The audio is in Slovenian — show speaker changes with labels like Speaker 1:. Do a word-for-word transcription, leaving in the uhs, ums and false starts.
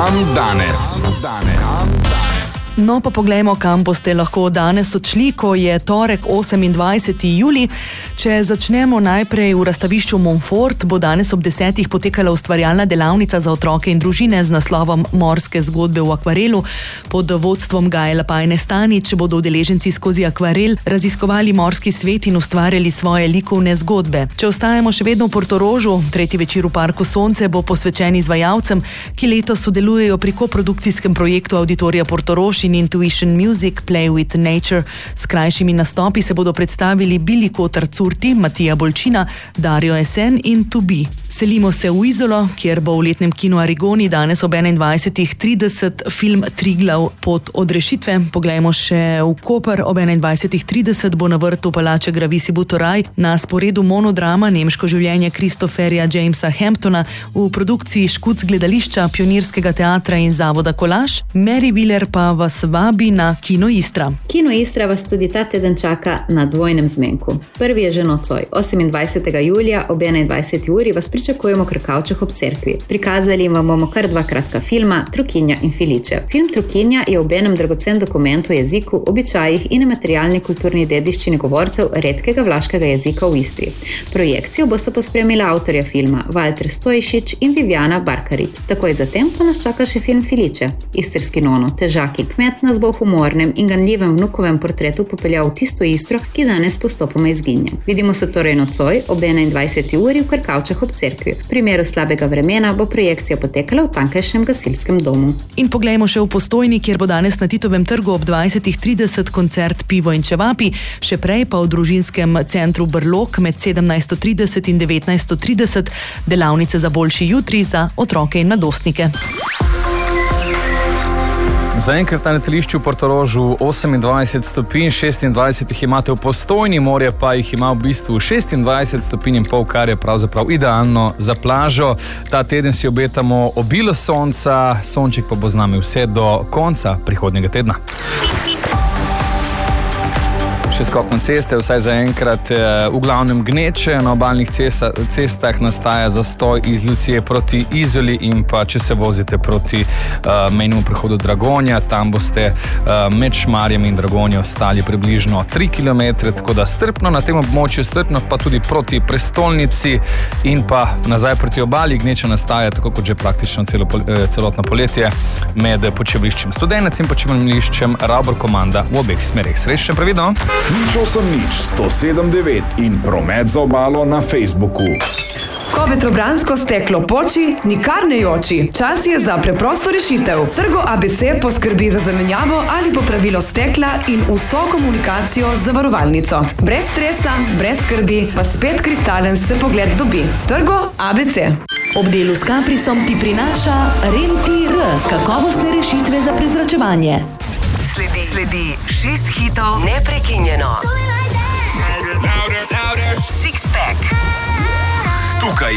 Speaker 1: Kam danes?
Speaker 2: No, pa poglejmo, kam boste lahko danes odšli, ko je torek osemindvajseti julij. Če začnemo najprej v razstavišču Montfort, bo danes ob desetih potekala ustvarjalna delavnica za otroke in družine z naslovom Morske zgodbe v akvarelu. Pod vodstvom Gaje Lapajne Stanič bodo udeleženci skozi akvarel raziskovali morski svet in ustvarjali svoje likovne zgodbe. Če ostajamo še vedno v Portorožu, tretji večer v Parku Sonce bo posvečen izvajalcem, ki letos sodelujejo pri koprodukcijskem projektu Auditorija Portorož in Intuition Music Play with Nature. S krajšimi nastopi se bodo predstavili Bili Kotar Curti, Matija Bolčina, Dario Esen in To Be. Selimo se v Izolo, kjer bo v letnem kinu Arigoni danes ob enaindvajsetih trideset film Triglav pot odrešitve. Poglejmo še v Koper, ob enaindvajsetih trideset bo na vrtu palače Gravisi Butoraj na sporedu monodrama Nemško življenje Christopherja Jamesa Hamptona v produkciji Škuc gledališča, Pionirskega teatra in Zavoda Kolaž. Mary Wheeler pa vas vabi na Kino Istra.
Speaker 3: Kino Istra vas tudi ta teden čaka na dvojnem zmenku. Prvi je že nocoj, osemindvajsetega julija ob enaindvajseti uri vas pričakujemo v Krkavčah ob cerkvi. Prikazali vam bomo kar dva kratka filma, Trukinja in Feliče. Film Trukinja je obenem dragocen dokument o jeziku, običajih in nematerialni kulturni dediščini govorcev redkega vlaškega jezika v Istri. Projekcijo bosta pospremila avtorja filma Valter Stojšič in Viviana Barkarič. Takoj zatem pa nas čaka še film Feliče. Istrski nono, težak in kmet nas bo v humornem in ganljivem vnukovem portretu popeljal v tisto Istro, ki danes postopoma izginja. Vidimo se torej nocoj ob enaindvajseti uri v Krkavčah ob cerkvi. V primeru slabega vremena bo projekcija potekala v tankajšnjem gasilskem domu.
Speaker 2: In poglejmo še v Postojni, kjer bo danes na Titovem trgu ob dvajsetih trideset koncert Pivo in čevapi, še prej pa v družinskem centru Brlog med sedemnajststo trideset in devetnajststo trideset delavnice za boljši jutri za otroke in mladostnike.
Speaker 4: Zaenkrat na letališču v Portorožu osemindvajset stopinj, šestindvajset jih imate v Postojni, morje pa jih ima v bistvu šestindvajset stopinj in pol, kar je pravzaprav idealno za plažo. Ta teden si obetamo obilo sonca, sonček pa bo z nami vse do konca prihodnjega tedna. Še skok na ceste, vsaj zaenkrat v glavnem gneče, na obalnih cestah nastaja zastoj iz Lucije proti Izoli in pa če se vozite proti uh, mejnemu prehodu Dragonja, tam boste uh, med Šmarjem in Dragonjo ostali približno tri kilometre, tako da strpno na tem območju, strpno pa tudi proti prestolnici in pa nazaj proti obali. Gneča nastaja tako kot že praktično celo, celotno poletje med počivališčem Studenec in počivališčem Rabor Komanda v obeh smerih. Srečno, previdno!
Speaker 1: Nič osem nič, sto sedem devet in promet za obalo na Facebooku.
Speaker 5: Ko vetrobransko steklo poči, nikar ne joči. Čas je za preprosto rešitev. Trgo A B C poskrbi za zamenjavo ali popravilo stekla in vso komunikacijo z zavarovalnico. Brez stresa, brez skrbi, pa spet kristalen se pogled dobi. Trgo A B C.
Speaker 2: Ob delu s Caprisom ti prinaša Rentir, kakovostne rešitve za prezračevanje.
Speaker 6: Sledi, sledi šest hitov neprekinjeno. Six pack. Tukaj